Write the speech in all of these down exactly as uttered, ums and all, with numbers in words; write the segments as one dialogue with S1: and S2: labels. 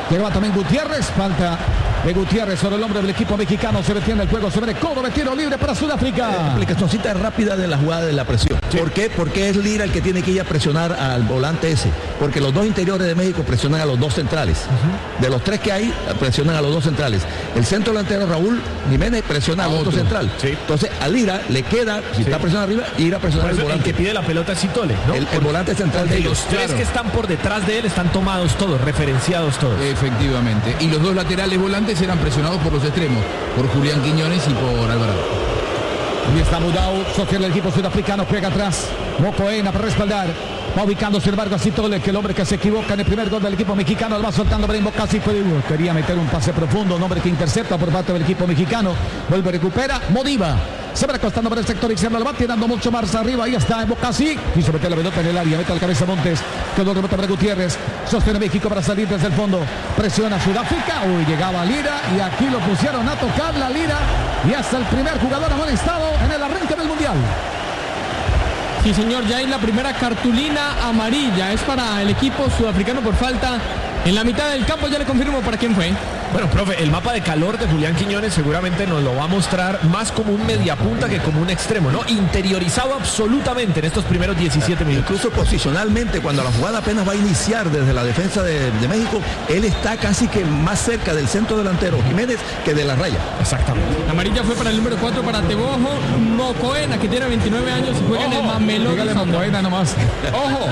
S1: Llegaba también Gutiérrez. Falta de Gutiérrez sobre el hombre del equipo mexicano. Se detiene el juego sobre codo de tiro libre para Sudáfrica.
S2: Eh, aplicacióncita rápida de la jugada de la presión.
S1: Sí.
S2: ¿Por qué? Porque es Lira el que tiene que ir a presionar al volante ese. Porque los dos interiores de México presionan a los dos centrales. Uh-huh. De los tres que hay, presionan a los dos centrales. El centro delantero Raúl Jiménez presiona al otro central. Sí. Entonces a Lira le queda, si sí. está presionando arriba, ir a presionar al volante.
S3: El que pide la pelota es Citole, ¿no?
S2: El, el volante central de ellos.
S3: Los tres claro. que están por detrás de él están tomados todos, referenciados todos.
S4: Efectivamente. Y los dos laterales volantes eran presionados por los extremos, por Julián Quiñones y por Alvarado.
S1: Y está Mudau, sostiene el equipo sudafricano, pega atrás. Mocoena para respaldar. Va ubicando sin embargo a Citole, que el hombre que se equivoca en el primer gol del equipo mexicano, lo va soltando Brahim Bocasi. Quería meter un pase profundo, un hombre que intercepta por parte del equipo mexicano. Vuelve, recupera, Modiva. Se va acostando por el sector izquierdo, lo va tirando mucho más arriba. Ahí está Bocasi. Quiso meter la pelota en el área, mete al cabeza Montes. Quedó el rebote para Gutiérrez. Sostiene México para salir desde el fondo. Presiona Sudáfrica. Uy, llegaba Lira y aquí lo pusieron a tocar la Lira. Y hasta el primer jugador amonestado en el arranque del Mundial.
S5: Sí, señor, ya hay la primera cartulina amarilla. Es para el equipo sudafricano por falta en la mitad del campo. Ya le confirmo para quién fue.
S3: Bueno, profe, el mapa de calor de Julián Quiñones seguramente nos lo va a mostrar más como un mediapunta que como un extremo, ¿no? Interiorizado absolutamente en estos primeros diecisiete minutos.
S2: Incluso posicionalmente, cuando la jugada apenas va a iniciar desde la defensa de, de México, él está casi que más cerca del centro delantero Jiménez que de la raya.
S3: Exactamente.
S5: La amarilla fue para el número cuatro para Tebojo Mocoena, que tiene veintinueve años y juega Ojo, en el Mamelón.
S1: Dígale Mocoena nomás.
S5: Ojo.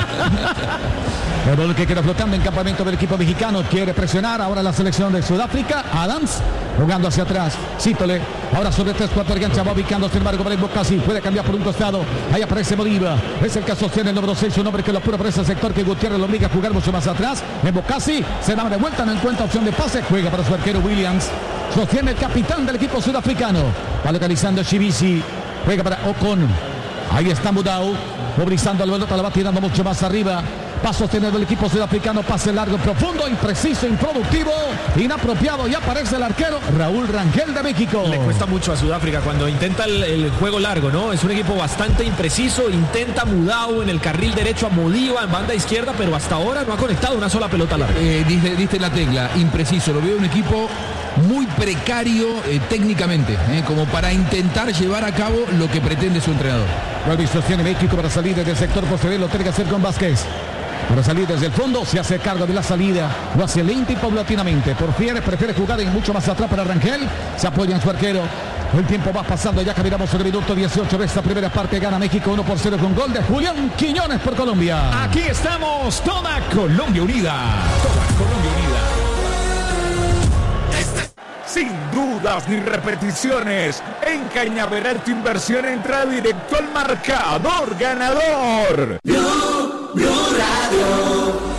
S1: El balón que queda flotando en campamento del equipo mexicano. Quiere presionar ahora la selección de Sudáfrica. Adams jugando hacia atrás. Cítole. Ahora sobre tres, cuatro gancha. Va ubicando sin embargo Brahim Bocasi. Puede cambiar por un costado. Ahí aparece Modiva. Es el que sostiene el número seis. Un hombre que lo apura por ese sector, que Gutiérrez lo obliga a jugar mucho más atrás. En Bocasi se da de vuelta. No encuentra opción de pase. Juega para su arquero Williams. Sostiene el capitán del equipo sudafricano. Va localizando Shibisi. Juega para Ocon. Ahí está Mudau. Movilizando el pelota. La va tirando mucho más arriba. Va a sostener el equipo sudafricano, pase largo, profundo, impreciso, improductivo, inapropiado, y aparece el arquero Raúl Rangel de México.
S3: Le cuesta mucho a Sudáfrica cuando intenta el, el juego largo, ¿no? Es un equipo bastante impreciso, intenta Mudau en el carril derecho a Modiva en banda izquierda, pero hasta ahora no ha conectado una sola pelota larga.
S4: Eh, diste, diste la tecla, impreciso, lo veo un equipo muy precario eh, técnicamente, eh, como para intentar llevar a cabo lo que pretende su entrenador.
S1: Lo sostiene México para salir desde el sector posterior, lo tiene que hacer con Vázquez. Para salir desde el fondo, se hace cargo de la salida, lo hace lento y paulatinamente. Porfier prefiere jugar en mucho más atrás para Rangel, se apoya en su arquero. El tiempo va pasando, ya caminamos el minuto dieciocho de esta primera parte. Gana México uno por cero con gol de Julián Quiñones por Colombia.
S3: Aquí estamos, toda Colombia unida. Toda Colombia unida.
S6: Sin dudas ni repeticiones, en Cañaveral tu inversión entra directo al marcador ganador.
S7: Blue, Blue Radio.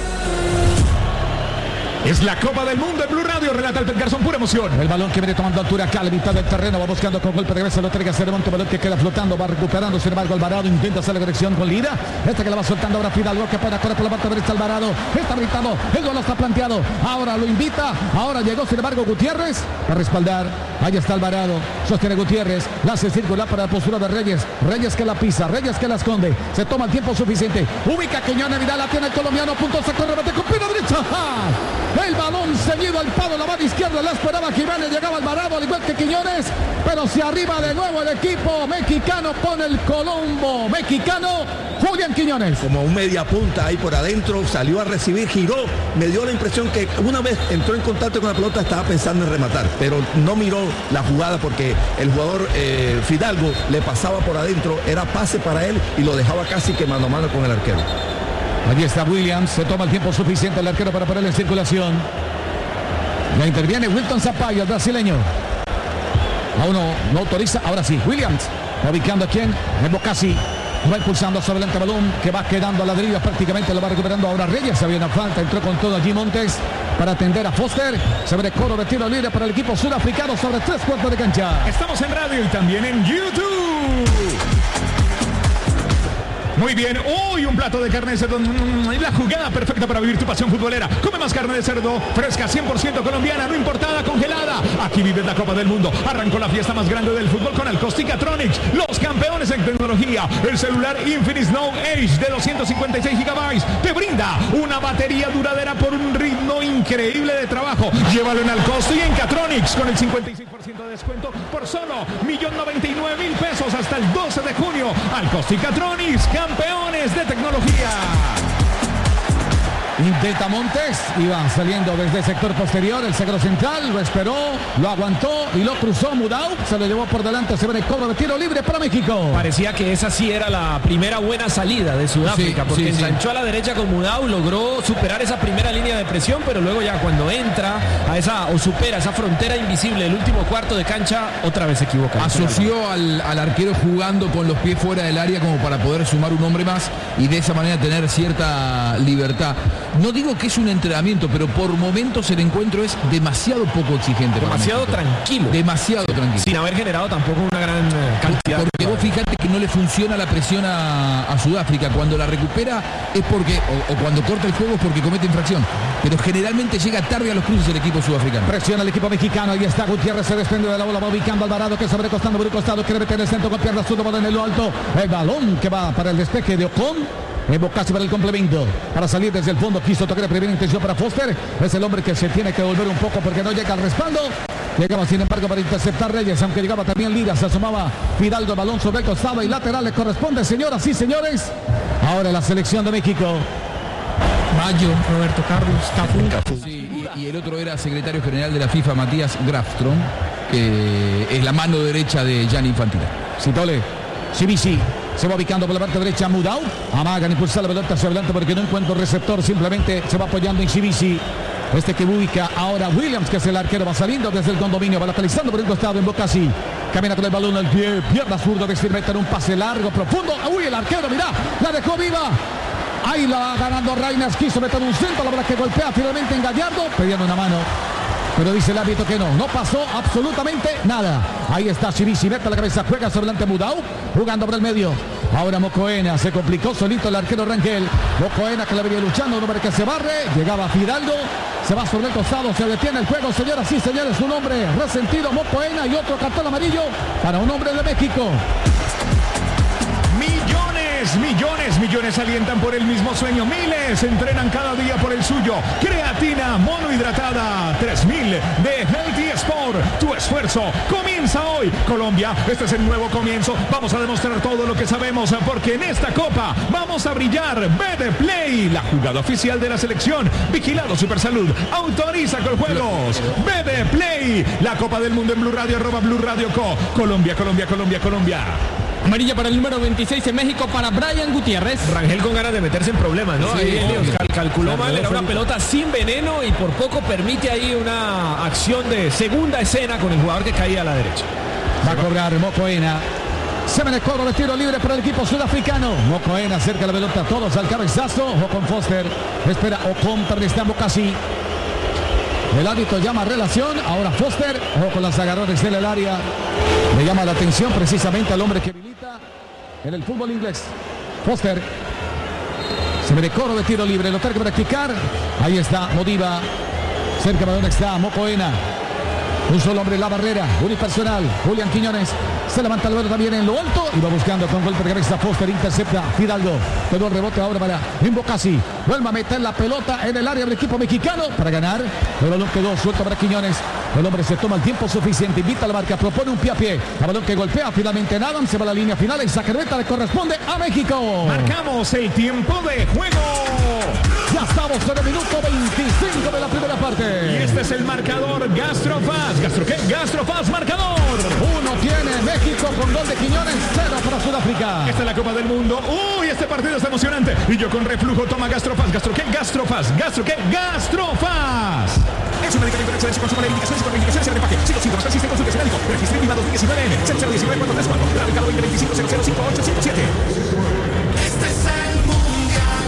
S3: Es la Copa del Mundo en Blue Radio, relata el Garzón, pura emoción.
S1: El balón que viene tomando altura acá a la mitad del terreno, va buscando con golpe de cabeza, lo tiene que hacer Monte, balón que queda flotando, va recuperando, sin embargo Alvarado intenta hacer la conexión con Lira, este que la va soltando ahora Fidalgo, que puede correr por la parte derecha Alvarado, está gritando, el gol está planteado, ahora lo invita, ahora llegó sin embargo Gutiérrez, a respaldar, ahí está Alvarado, sostiene Gutiérrez, la hace circular para la postura de Reyes, Reyes que la pisa, Reyes que la esconde, se toma el tiempo suficiente, ubica Quiñones, Vidal, la tiene el colombiano, punto, sacó, remate con pierna derecha, ¡ja! El balón seguido al palo, la mano izquierda, la esperaba Jiménez, llegaba Alvarado al igual que Quiñones, pero se arriba de nuevo el equipo mexicano, pone el Colombo mexicano, Julián Quiñones.
S2: Como un media punta ahí por adentro, salió a recibir, giró, me dio la impresión que una vez entró en contacto con la pelota estaba pensando en rematar, pero no miró la jugada porque el jugador eh, Fidalgo le pasaba por adentro, era pase para él y lo dejaba casi que mano a mano con el arquero.
S1: Allí está Williams, se toma el tiempo suficiente el arquero para ponerle en circulación. Ya interviene Wilton Zapaya, el brasileño. Aún no, no autoriza, ahora sí, Williams. Ubicando a quién, en Bocasi. Va impulsando sobre el balón que va quedando a la deriva, prácticamente lo va recuperando ahora Reyes. Había una falta, entró con todo allí Montes para atender a Foster. Se ve coro de tiro libre para el equipo sudafricano sobre tres cuartos de cancha.
S3: Estamos en radio y también en YouTube.
S6: Muy bien, uy, un plato de carne de cerdo, mm, la jugada perfecta para vivir tu pasión futbolera. Come más carne de cerdo, fresca, cien por ciento colombiana, no importada, congelada. Aquí vives la Copa del Mundo. Arrancó la fiesta más grande del fútbol con Alcosticatronics, los campeones en tecnología. El celular Infinix Note Edge de doscientos cincuenta y seis gigabytes te brinda una batería duradera por un ritmo increíble de trabajo. Llévalo en Alcosti y en Catronics con el cincuenta y seis por ciento de descuento por solo un millón noventa y nueve mil pesos hasta el doce de junio. Alcosticatronics, campeones de tecnología.
S1: Intenta Montes, iba saliendo desde el sector posterior, el sector central, lo esperó, lo aguantó y lo cruzó Mudau, se lo llevó por delante, se ve el cobro de tiro libre para México.
S3: Parecía que esa sí era la primera buena salida de Sudáfrica, sí, porque sí, ensanchó sí. a la derecha con Mudau, logró superar esa primera línea de presión, pero luego ya cuando entra a esa o supera esa frontera invisible, el último cuarto de cancha, otra vez se equivoca.
S4: Asoció al, al arquero jugando con los pies fuera del área como para poder sumar un hombre más y de esa manera tener cierta libertad. No digo que es un entrenamiento, pero por momentos el encuentro es demasiado poco exigente.
S3: Demasiado tranquilo.
S4: Demasiado tranquilo.
S3: Sin haber generado tampoco una gran cantidad.
S4: Porque vos fíjate que no le funciona la presión a, a Sudáfrica. Cuando la recupera es porque, o, o cuando corta el juego es porque comete infracción. Pero generalmente llega tarde a los cruces el equipo sudafricano.
S1: Presiona el equipo mexicano. Ahí está Gutiérrez, se desprende de la bola, va ubicando Alvarado, que sobrecostando por un costado, quiere meter el centro con pierna zurda, bola en lo alto. El balón que va para el despeje de Ocon. Evo casi para el complemento, para salir desde el fondo, quiso tocar de primera intención para Foster, es el hombre que se tiene que volver un poco porque no llega al respaldo, llegaba sin embargo para interceptar Reyes, aunque llegaba también Lira, se asomaba Fidalgo, el balón sobre el costado y lateral le corresponde, señoras y señores, ahora la selección de México.
S5: Bayo, Roberto Carlos, Cafú.
S4: Sí, y, y el otro era secretario general de la FIFA, Matías Grafström, que es la mano derecha de Gianni Infantino.
S1: Citole, Sibisi. Se va ubicando por la parte derecha Mudau. Amagan impulsar la pelota hacia adelante porque no encuentra receptor. Simplemente se va apoyando en Sibisi. Este que ubica ahora Williams, que es el arquero. Va saliendo desde el condominio. Va lateralizando por un costado en Bocasi. Camina con el balón al pie. Pierna zurda. Decir meter un pase largo, profundo. Uy, el arquero, mirá. La dejó viva. Ahí la va ganando Reyners. Quiso meter un centro. La verdad que golpea finalmente en Gallardo. Pidiendo una mano. Pero dice el árbitro que no, no pasó absolutamente nada. Ahí está Sibisi, mete la cabeza, juega sobre delante Mudau, jugando por el medio. Ahora Mocoena, se complicó solito el arquero Rangel. Mocoena que la venía luchando, un hombre que se barre, llegaba Fidalgo, se va sobre el costado, se detiene el juego, señoras y señores, un hombre resentido, Mocoena, y otro cartón amarillo para un hombre de México.
S6: Millones, millones, millones alientan por el mismo sueño. Miles entrenan cada día por el suyo. Creatina monohidratada tres mil de Healthy Sport. Tu esfuerzo comienza hoy. Colombia, este es el nuevo comienzo. Vamos a demostrar todo lo que sabemos porque en esta copa vamos a brillar. B D Play, la jugada oficial de la selección. Vigilado Supersalud. Autoriza con juegos. B D Play, la Copa del Mundo en Blue Radio, arroba Blue Radio Co. Colombia, Colombia, Colombia, Colombia.
S5: Amarilla para el número veintiséis en México para Brian Gutiérrez.
S3: Rangel con ganas de meterse en problemas, ¿no?
S4: Sí,
S3: ahí
S4: obvio.
S3: cal calculó mal, era una pelota sin veneno y por poco permite ahí una acción de segunda escena con el jugador que caía a la derecha.
S1: Va a cobrar Mocoena. Se ven el cobro de tiro libre para el equipo sudafricano. Mocoena acerca la pelota, todos al cabezazo. Ojo con Foster. Espera Ocon, también está Bocasi. El árbitro llama relación. Ahora Foster. Ojo con los agarrones en el área. Le llama la atención precisamente al hombre que milita en el fútbol inglés. Foster. Se ve el cobro de tiro libre. Lo tiene que practicar. Ahí está Modiva. Cerca de donde está Mocoena. Un solo hombre en la barrera, unipersonal, Julián Quiñones, se levanta el vuelo también en lo alto y va buscando con golpe de cabeza Foster, intercepta Fidalgo, quedó el rebote ahora para Imbocasi, vuelve a meter la pelota en el área del equipo mexicano para ganar, el balón quedó suelto para Quiñones, el hombre se toma el tiempo suficiente, invita a la marca, propone un pie a pie, el balón que golpea finalmente en Adam, se va a la línea final y saque de meta le corresponde a México.
S6: Marcamos el tiempo de juego.
S1: Ya estamos en el minuto veinticinco de la primera parte.
S6: Y este es el marcador Gastrofaz. ¿Gastro qué? Gastrofaz marcador.
S1: Uno tiene México con gol de Quiñones, cero para Sudáfrica.
S6: Esta es la Copa del Mundo. Uy, este partido está emocionante. Y yo con reflujo toma Gastrofaz. ¿Gastro qué? Gastrofaz. ¿Gastro qué? Gastrofaz. Es un medicamento de excelencia con su indicaciones y contraindicaciones en el empaque. Si los síntomas persisten, consulte a su médico. Registro IVA dos mil diecinueve N cero cero diecinueve cuatro tres cuatro. Radicado veinte veinticinco cero cero cinco ocho cinco siete.
S7: Este es el mundial.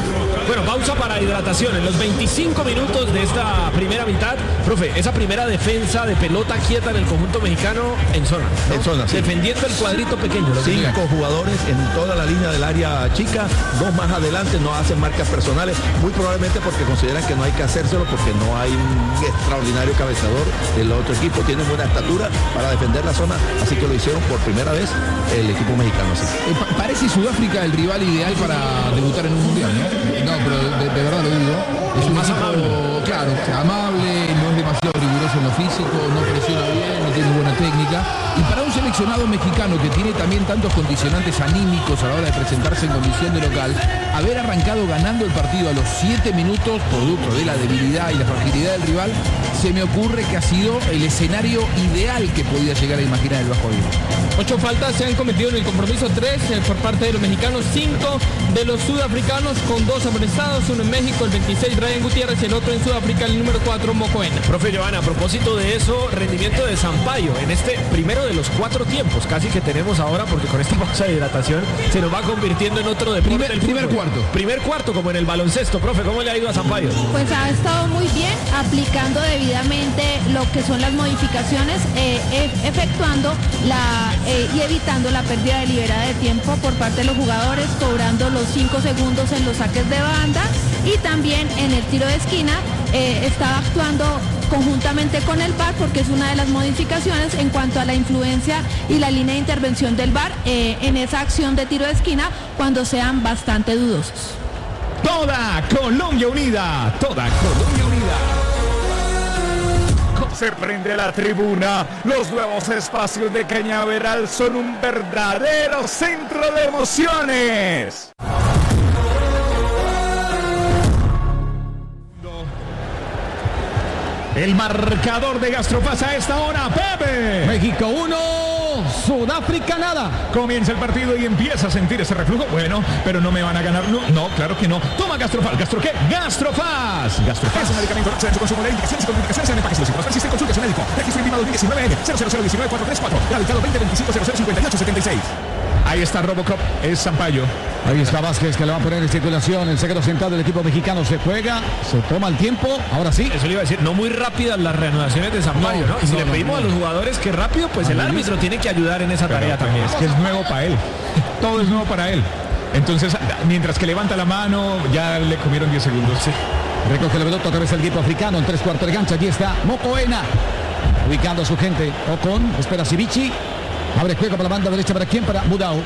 S3: Bueno, pausa para hidratación. En los veinticinco minutos de esta primera mitad, profe, esa primera defensa de pelota quieta en el conjunto mexicano en zona, ¿no?
S2: En zona, sí.
S3: Defendiendo el cuadrito pequeño.
S2: Cinco jugadores en toda la línea del área chica, dos más adelante, no hacen marcas personales, muy probablemente porque consideran que no hay que hacérselo porque no hay un extraordinario cabezador del otro equipo, tienen buena estatura para defender la zona, así que lo hicieron por primera vez el equipo mexicano. Sí.
S4: Eh, pa parece Sudáfrica el rival ideal para debutar en un mundial, ¿no? No, pero de, de verdad lo digo. Es un
S3: más
S4: equipo,
S3: amable.
S4: claro, amable, no es demasiado riguroso en lo físico, no presiona bien, no tiene buena técnica. Y para un seleccionado mexicano que tiene también tantos condicionantes anímicos a la hora de presentarse en condición de local, haber arrancado ganando el partido a los siete minutos, producto de la debilidad y la fragilidad del rival, se me ocurre que ha sido el escenario ideal que podía llegar a imaginar el Vasco Aguirre.
S5: Ocho faltas se han cometido en el compromiso, tres eh, por parte de los mexicanos, cinco de los sudafricanos, con dos amonestados, uno en México, el veintiséis Brian Gutiérrez, el otro en Sudáfrica, el número cuatro Mocoena.
S3: Profe Giovanna, a propósito de eso, rendimiento de Sampaio en este primero de los cuatro tiempos, casi que tenemos ahora, porque con esta pausa de hidratación se nos va convirtiendo en otro deporte
S4: Primer,
S3: del
S4: primer
S3: fútbol.
S4: cuarto.
S3: Primer cuarto, como en el baloncesto. Profe, ¿cómo le ha ido a Sampaio?
S8: Pues ha estado muy bien, aplicando debidamente lo que son las modificaciones, eh, e- efectuando la eh, y evitando la pérdida deliberada de tiempo por parte de los jugadores, cobrando los cinco segundos en los saques de banda y también en el tiro de esquina. Eh, estaba actuando conjuntamente con el V A R porque es una de las modificaciones en cuanto a la influencia y la línea de intervención del V A R eh, en esa acción de tiro de esquina cuando sean bastante dudosos.
S6: Toda Colombia unida, toda Colombia unida. Se prende la tribuna. Los nuevos espacios de Cañaveral son un verdadero centro de emociones. El marcador de Gastrofaz a esta hora, Pepe.
S1: México uno, Sudáfrica nada.
S6: Comienza el partido y empieza a sentir ese reflujo. Bueno, pero no me van a ganar. No, no, claro que no. Toma Gastrofaz. ¿Gastro qué? Gastrofaz. Gastrofaz es un medicamento de su consumo de indicaciones y contraindicaciones en empaques. Si los persiste, consulte a su médico. Registro prima dos mil diecinueve N cero cero cero uno nueve cuatro tres cuatro. Radicado veinte veinticinco cero cero cincuenta y ocho setenta y seis. Ahí está Robocop, es Sampaio.
S1: Ahí está Vázquez que le va a poner en circulación. El zaguero central del equipo mexicano se juega, se toma el tiempo. Ahora sí.
S3: Eso le iba a decir, no muy rápidas las reanudaciones de Sampaio, ¿no?
S1: No,
S3: Y si
S1: no,
S3: le
S1: no,
S3: pedimos
S1: no.
S3: a los jugadores que rápido, pues el árbitro tiene que ayudar en esa tarea también.
S6: Es que es nuevo para él. Todo es nuevo para él. Entonces, mientras que levanta la mano, ya le comieron diez segundos. Sí.
S1: Recoge la pelota otra vez el equipo africano en tres cuartos de cancha. Aquí está Mocoena, ubicando a su gente. Ocon, espera Sivici. Abre juego para la banda derecha. ¿Para quién? Para Mudau.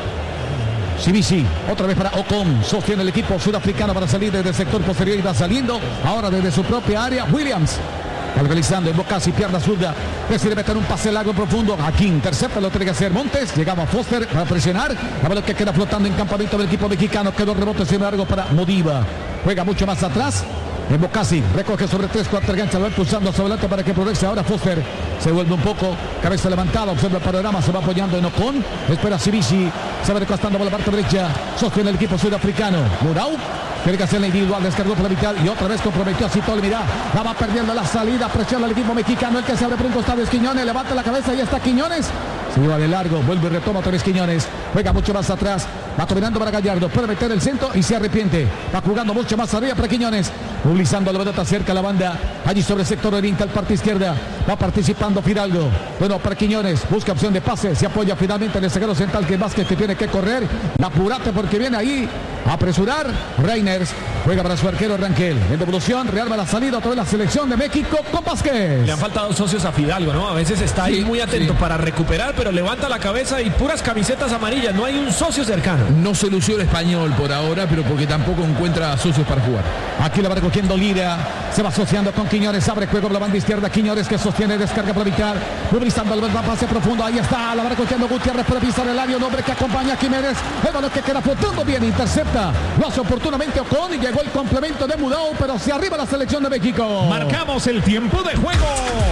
S1: Sivici, otra vez para Ocon. Sostiene el equipo sudafricano para salir desde el sector posterior y va saliendo. Ahora desde su propia área. Williams. Calculizando en Bocasi, pierna zurda. Decide meter un pase largo profundo. Aquí intercepta, lo tiene que hacer Montes. Llegaba Foster para presionar. La pelota que queda flotando en campamento del equipo mexicano. Quedó rebote sin largo para Modiva. Juega mucho más atrás. En Bocasi recoge sobre tres cuartos de cancha, lo va impulsando hacia adelante para que progrese. Ahora Foster se vuelve un poco, cabeza levantada, observa el panorama, se va apoyando en Ocon. Espera Sivici, se va recostando por la parte derecha. Sostiene el equipo sudafricano. Murau tiene que hacer la individual, descargó por la mitad y otra vez comprometió a Citol. Mira, la va perdiendo la salida, presiona al equipo mexicano. El que se abre por un costado es Quiñones, levanta la cabeza y está Quiñones. Se lleva de largo, vuelve y retoma otra vez Quiñones. Juega mucho más atrás, va combinando para Gallardo, puede meter el centro y se arrepiente. Va jugando mucho más arriba para Quiñones. Movilizando la pelota cerca a la banda. Allí sobre el sector oriental, parte izquierda. Va participando Fidalgo. Bueno, para Quiñones. Busca opción de pase. Se apoya finalmente en el zaguero central, que es Vázquez, que tiene que correr. Apurate porque viene ahí a apresurar. Reiners juega para su arquero Ranquel. En devolución, rearma la salida otra vez la selección de México con Vázquez.
S3: Le han faltado socios a Fidalgo, ¿no? A veces está ahí
S4: Sí,
S3: muy atento
S4: sí.
S3: para recuperar, pero levanta la cabeza y puras camisetas amarillas. No hay un socio cercano.
S4: No se lució el español por ahora, pero porque tampoco encuentra socios para jugar.
S1: Aquí la va recogiendo Lira. Se va asociando con Quiñones. Abre juego por la banda izquierda. Quiñones que sostiene, descarga por la mitad. Movilizando el pase profundo. Ahí está. La va recogiendo Gutiérrez para pisar el área. Un hombre que acompaña a Jiménez. El balón que queda flotando bien. Intercepta. Lo hace oportunamente Ocon y llegó el complemento de Mudau, pero hacia arriba la selección de México.
S6: Marcamos el tiempo de juego.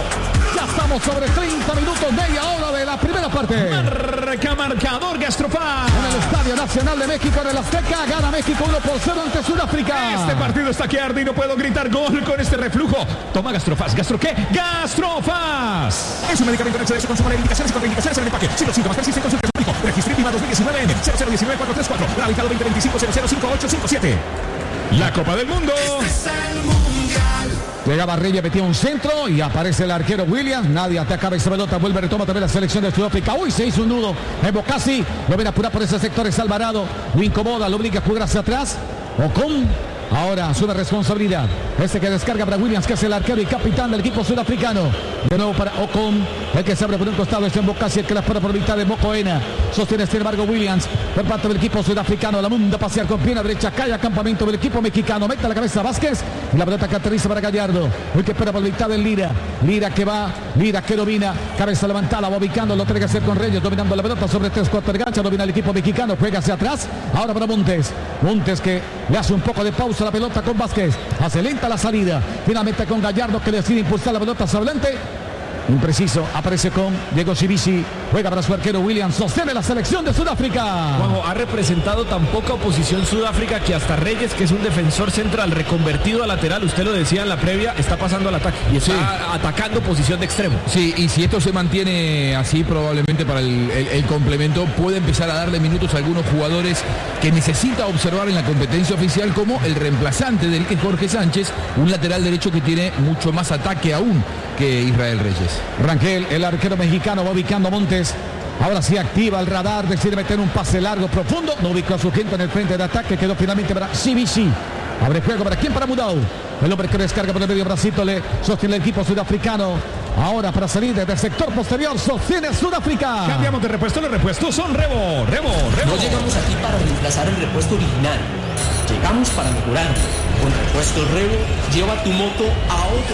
S1: Ya estamos sobre treinta minutos, media hora de la primera parte.
S6: Marca marcador Gastrofaz.
S1: En el Estadio Nacional de México, en el Azteca, gana México uno por cero ante Sudáfrica.
S6: Este partido está que arde y no puedo gritar gol con este reflujo. Toma Gastrofaz. ¿Gastro qué? Gastrofaz. Es un medicamento en exceso de consumo de indicaciones y contraindicaciones en el empaque. Si los síntomas persisten, consulte a su médico. Registro prima dos mil diecinueve N cero cero uno nueve cuatro tres cuatro. Radicado veinte veinticinco cero cero cinco ocho cinco siete. La Copa del Mundo.
S1: Llegaba Reyes, metía un centro y aparece el arquero Williams. Nadie atacaba esa pelota. Vuelve, retoma también la selección de Sudáfrica. Uy, se hizo un nudo en Bocasi. Lo ven apurar por ese sector. Es Alvarado. Lo incomoda, lo obliga a jugar hacia atrás. Ocon. Ahora asume responsabilidad. Ese que descarga para Williams, que es el arquero y capitán del equipo sudafricano. De nuevo para Ocon. El que se abre por un costado es en Bocasi, el que la espera por mitad de Mocoena. Sostiene sin embargo Williams por parte del equipo sudafricano. La manda a pasear con pierna derecha. Cae a campamento del equipo mexicano. Mete la cabeza a Vázquez. Y la pelota que aterriza para Gallardo. El que espera por mitad del Lira. Lira que va. Lira que domina. Cabeza levantada. Va ubicando. Lo tiene que hacer con Reyes. Dominando la pelota sobre tres cuartos de gancha. Domina el equipo mexicano. Juega hacia atrás. Ahora para Montes. Montes que le hace un poco de pausa la pelota con Vázquez. Hace lenta la salida. Finalmente con Gallardo que decide impulsar la pelota hacia adelante. Impreciso, aparece con Diego Cibisi, juega para su arquero Williams, sostiene la selección de Sudáfrica.
S3: Juanjo, ha representado tan poca oposición Sudáfrica que hasta Reyes, que es un defensor central reconvertido a lateral, usted lo decía en la previa, está pasando al ataque y está sí. atacando posición de extremo.
S4: Sí, y si esto se mantiene así, probablemente para el, el, el complemento puede empezar a darle minutos a algunos jugadores que necesita observar en la competencia oficial, como el reemplazante del que es Jorge Sánchez, un lateral derecho que tiene mucho más ataque aún que Israel Reyes.
S1: Rangel, el arquero mexicano, va ubicando a Montes. Ahora sí activa el radar, decide meter un pase largo, profundo. No ubicó a su gente en el frente de ataque. Quedó finalmente para C B C. Abre juego para quién, para Mudau. El hombre que descarga por el medio bracito, le sostiene el equipo sudafricano. Ahora para salir desde el sector posterior, sostiene Sudáfrica.
S6: Cambiamos de repuesto, los repuestos son Rebo, Rebo, Rebo.
S9: No llegamos aquí para reemplazar el repuesto original. Llegamos para mejorar. Con repuesto Rebo, lleva tu moto a otro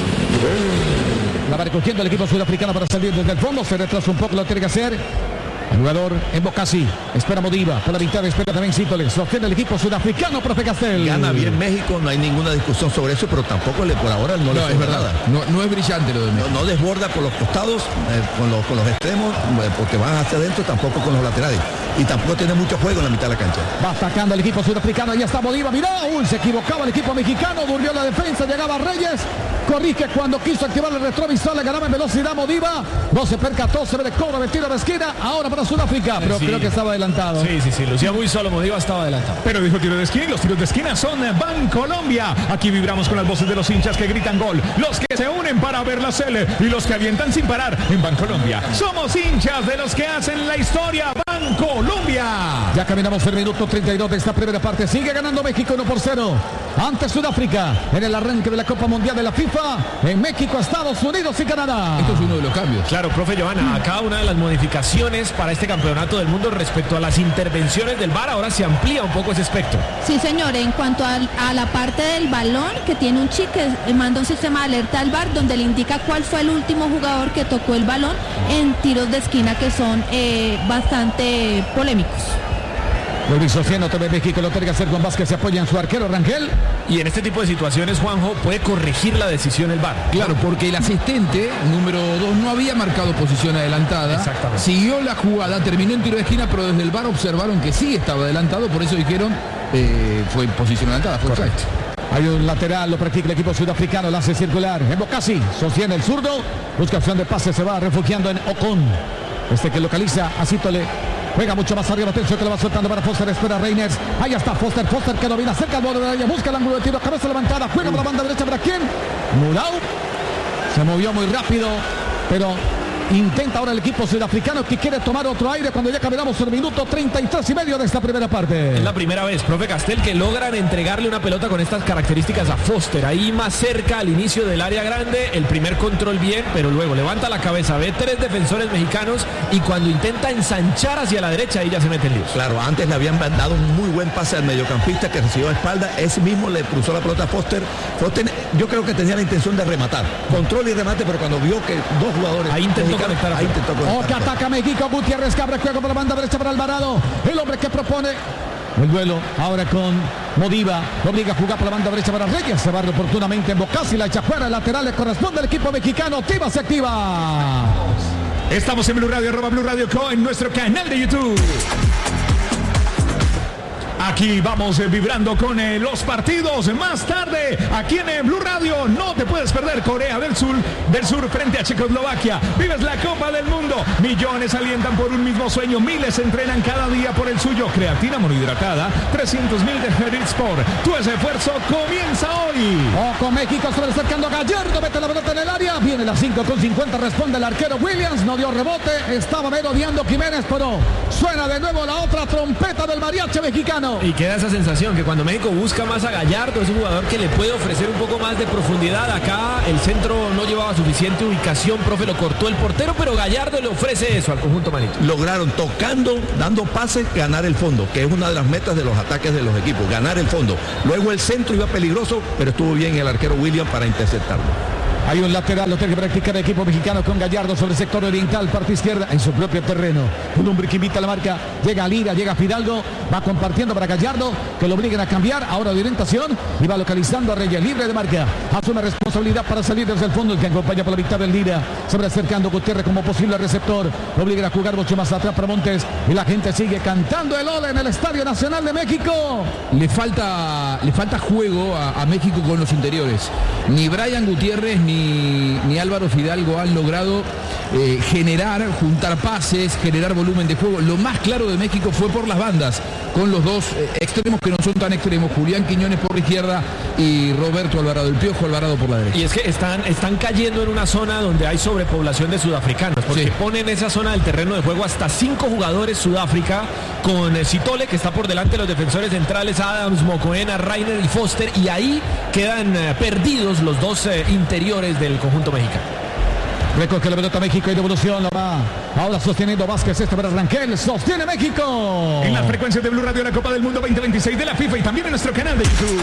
S9: nivel.
S1: La va recogiendo el equipo sudafricano para salir desde el fondo. Se retrasa un poco, lo tiene que hacer. El jugador en Bocasi. Espera Modiva. Por la mitad espera también Cítole. Sostiene el equipo sudafricano, profe Castel.
S2: Gana bien México, no hay ninguna discusión sobre eso, pero tampoco le por ahora no, no le
S4: es verdad. Nada. No, no es brillante lo de México.
S2: No, no desborda por los costados, eh, con, los, con los extremos, eh, porque van hacia adentro, tampoco con los laterales. Y tampoco tiene mucho juego en la mitad de la cancha.
S1: Va atacando el equipo sudafricano. Ahí está Modiva. Miró. Uy, se equivocaba el equipo mexicano. Durmió la defensa. Llegaba Reyes. Corrige cuando quiso activar el retrovisor. Le ganaba en velocidad Modiva. No se percató. Se ve de cobro, metido a la esquina. Ahora para Sudáfrica. Pero sí, creo que estaba adelantado.
S3: Sí, sí, sí. Lucía muy solo. Modiva estaba adelantado.
S6: Pero dijo tiro de esquina. Y los tiros de esquina son Bancolombia. Aquí vibramos con las voces de los hinchas que gritan gol. Los que se unen para ver la Cele. Y los que avientan sin parar en Bancolombia. Somos hinchas de los que hacen la historia. Bancolombia.
S1: Ya caminamos el minuto treinta y dos de esta primera parte. Sigue ganando México uno por cero ante Sudáfrica en el arranque de la Copa Mundial de la FIFA en México, Estados Unidos y Canadá.
S4: Esto es uno de los cambios.
S3: Claro, profe Johanna, acá una de las modificaciones para este campeonato del mundo respecto a las intervenciones del V A R, ahora se amplía un poco ese espectro.
S8: Sí, señor, en cuanto a, a la parte del balón, que tiene un chip que manda un sistema de alerta al V A R donde le indica cuál fue el último jugador que tocó el balón en tiros de esquina que son eh, bastante polémicos.
S1: Luis Sofiano también México lo tiene que hacer con Vázquez, se apoya en su arquero Rangel.
S3: Y en este tipo de situaciones, Juanjo, puede corregir la decisión el V A R.
S4: Claro, porque el asistente número dos no había marcado posición adelantada.
S3: Exactamente.
S4: Siguió la jugada, terminó en tiro de esquina, pero desde el V A R observaron que sí estaba adelantado, por eso dijeron eh, fue posición adelantada. Fue correcto.
S1: Hay un lateral, lo practica el equipo sudafricano, la hace circular. En Bocasi, sostiene el zurdo, busca opción de pase, se va refugiando en Ocon. Este que localiza a Cítole. Juega mucho más arriba, atención que lo va soltando para Foster, espera Reyners. Ahí está Foster, Foster que domina cerca al borde de la área, busca el ángulo de tiro, cabeza levantada, juega por la banda derecha, ¿para quién? Mudau. Se movió muy rápido, pero intenta ahora el equipo sudafricano que quiere tomar otro aire cuando ya caminamos el minuto treinta y tres y medio de esta primera parte.
S3: Es la primera vez, profe Castel, que logran entregarle una pelota con estas características a Foster. Ahí más cerca al inicio del área grande, el primer control bien, pero luego levanta la cabeza, ve tres defensores mexicanos y cuando intenta ensanchar hacia la derecha, ahí ya se mete en líos.
S2: Claro, antes le habían dado un muy buen pase al mediocampista que recibió a espalda, ese mismo le cruzó la pelota a Foster. Foster, yo creo que tenía la intención de rematar, control y remate, pero cuando vio que dos jugadores...
S3: Ahí intentó conectar a
S2: Ahí intentó conectar.
S1: Oh, que ataca México, Gutiérrez que abre juego por la banda derecha para Alvarado, el hombre que propone el duelo ahora con Modiva, lo obliga a jugar por la banda derecha para Reyes, se barre oportunamente en Bocasi, la echa fuera, el lateral le corresponde al equipo mexicano. Tiva se activa.
S6: Estamos en Blue Radio, arroba Blue Radio Co en nuestro canal de YouTube. Aquí vamos eh, vibrando con eh, los partidos. Más tarde, aquí en eh, Blue Radio, no te puedes perder Corea del Sur, del Sur frente a Checoslovaquia. Vives la Copa del Mundo. Millones alientan por un mismo sueño. Miles entrenan cada día por el suyo. Creatina monohidratada, trescientos mil de Sport. Tu esfuerzo comienza hoy.
S1: Ojo, México sobre acercando a Gallardo. Mete la pelota en el área. Viene la cinco con cincuenta. Responde el arquero Williams. No dio rebote. Estaba merodeando Jiménez, pero suena de nuevo la otra trompeta del mariachi mexicano.
S3: Y queda esa sensación que cuando México busca más a Gallardo, es un jugador que le puede ofrecer un poco más de profundidad. Acá el centro no llevaba suficiente ubicación, profe, lo cortó el portero, pero Gallardo le ofrece eso al conjunto manito.
S2: Lograron, tocando, dando pases, ganar el fondo, que es una de las metas de los ataques de los equipos, ganar el fondo. Luego el centro iba peligroso, pero estuvo bien el arquero Williams para interceptarlo.
S1: Hay un lateral, lo tiene que practicar el equipo mexicano con Gallardo sobre el sector oriental, parte izquierda, en su propio terreno. Un hombre que invita a la marca, llega Lira, llega Fidalgo, va compartiendo para Gallardo, que lo obliguen a cambiar, ahora de orientación, y va localizando a Reyes, libre de marca. Asume responsabilidad para salir desde el fondo, el que acompaña por la mitad del Lira, sobre acercando Gutiérrez como posible receptor, lo obligan a jugar mucho más atrás para Montes, y la gente sigue cantando el ole en el Estadio Nacional de México.
S4: Le falta, le falta juego a, a México con los interiores. Ni Brian Gutiérrez ni ni Álvaro Fidalgo han logrado eh, generar, juntar pases, generar volumen de juego. Lo más claro de México fue por las bandas, con los dos eh, extremos que no son tan extremos, Julián Quiñones por la izquierda y Roberto Alvarado, el Piojo Alvarado por la derecha.
S3: Y es que están, están cayendo en una zona donde hay sobrepoblación de sudafricanos, porque sí, ponen esa zona del terreno de juego hasta cinco jugadores Sudáfrica, con eh, Citole, que está por delante de los defensores centrales, Adams, Mocoena, Rainer y Foster, y ahí quedan eh, perdidos los dos eh, interiores del conjunto mexicano.
S1: Recoge la pelota México y devolución la va ahora sosteniendo Vázquez, este para Rangel, sostiene México.
S6: En las frecuencias de Blue Radio, la Copa del Mundo veinte veintiséis de la FIFA y también en nuestro canal de YouTube.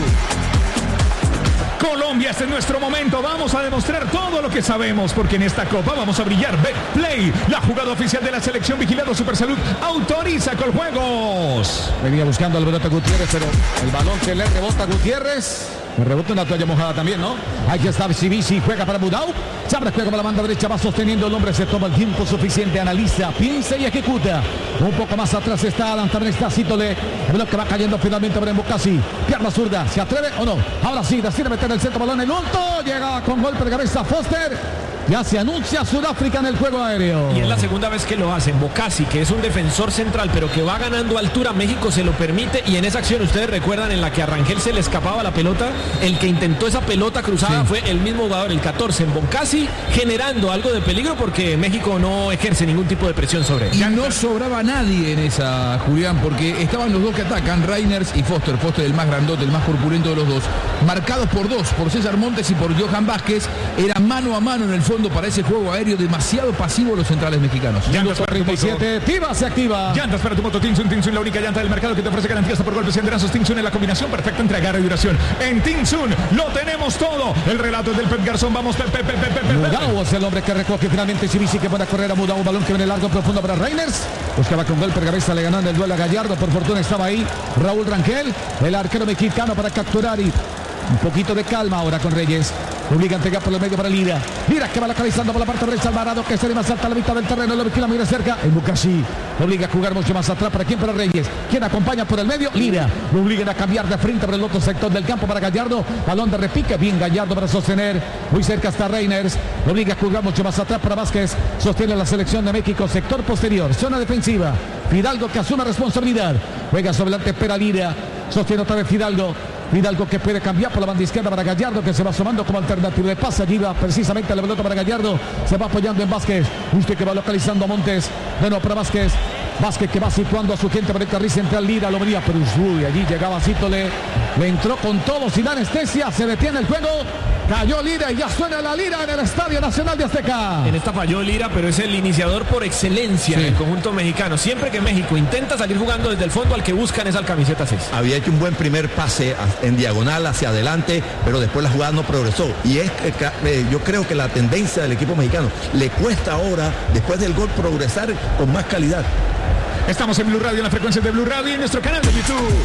S6: Colombia, este es nuestro momento, vamos a demostrar todo lo que sabemos, porque en esta Copa vamos a brillar. Betplay, la jugada oficial de la selección, vigilado Supersalud, autoriza con juegos.
S1: Venía buscando la pelota Gutiérrez, pero el balón que le rebota a Gutiérrez. Me rebota una toalla mojada también, ¿no? Aquí está Bici, juega para Mudau. Se abre juego para la banda derecha, va sosteniendo el hombre, se toma el tiempo suficiente, analiza, piensa y ejecuta. Un poco más atrás está Adam, también está Citole. El bloque va cayendo finalmente por Embocasi. Pierna zurda, ¿se atreve o no? Ahora sí, decide meter el centro, balón en alto. Llega con golpe de cabeza Foster. Ya se anuncia Sudáfrica en el juego aéreo.
S3: Y es la segunda vez que lo hacen. Bocasi, que es un defensor central, pero que va ganando altura, México se lo permite. Y en esa acción, ustedes recuerdan, en la que a Rangel se le escapaba la pelota, el que intentó esa pelota cruzada sí. fue el mismo jugador, el catorce, en Bocasi, generando algo de peligro porque México no ejerce ningún tipo de presión sobre él.
S4: Y no sobraba nadie en esa, Julián, porque estaban los dos que atacan, Reiners y Foster. Foster el más grandote, el más corpulento de los dos, marcados por dos, por César Montes y por Johan Vázquez. Era mano a mano en el fondo para ese juego aéreo, demasiado pasivo los centrales mexicanos.
S1: Llantas para treinta y siete, Tiva se activa.
S6: Llantas para tu moto Tinsun, Tinsun, la única llanta del mercado que te ofrece garantías por golpes y enderazos. Tinsun es la combinación perfecta entre agarre y duración. En Tinsun lo tenemos todo. El relato es del Pep Garzón. Vamos, Pep, Pep, Pep, Pep, Pep.
S1: Mudau es el hombre que recoge finalmente Cibici, que puede correr a Mudau. Un balón que viene largo, profundo para Reiners. Buscaba con golpe de cabeza, le ganó en el duelo a Gallardo. Por fortuna estaba ahí Raúl Rangel, el arquero mexicano, para capturar y un poquito de calma ahora con Reyes. Obliga a entregar por el medio para Lira. Lira que va localizando por la parte derecha Alvarado, que se le más alta a la mitad del terreno. Lo vigila muy de cerca. El Bukasi obliga a jugar mucho más atrás. ¿Para quién? Para Reyes. ¿Quién acompaña por el medio? Lira. Lo obligan a cambiar de frente por el otro sector del campo para Gallardo. Balón de repique. Bien Gallardo para sostener. Muy cerca está Reiners. Lo obliga a jugar mucho más atrás para Vázquez. Sostiene la selección de México. Sector posterior. Zona defensiva. Fidalgo que asume responsabilidad. Juega sobre delante, espera Lira. Sostiene otra vez Fidalgo. Fidalgo que puede cambiar por la banda izquierda para Gallardo, que se va asomando como alternativa de pase. Allí va precisamente la pelota para Gallardo. Se va apoyando en Vázquez. Usted que va localizando a Montes. Bueno, para Vázquez. Vázquez que va situando a su gente por el carril central. Lira lo venía, pero uy, allí llegaba Cítole. Le entró con todo sin anestesia. Se detiene el juego. Cayó Lira y ya suena la Lira en el Estadio Nacional de Azteca.
S3: En esta falló Lira, pero es el iniciador por excelencia sí. en el conjunto mexicano. Siempre que México intenta salir jugando desde el fondo, al que buscan es al camiseta seis.
S2: Había hecho un buen primer pase en diagonal hacia adelante, pero después la jugada no progresó. Y es eh, yo creo que la tendencia del equipo mexicano le cuesta ahora, después del gol, progresar con más calidad.
S6: Estamos en Blue Radio, en la frecuencia de Blue Radio y en nuestro canal de YouTube.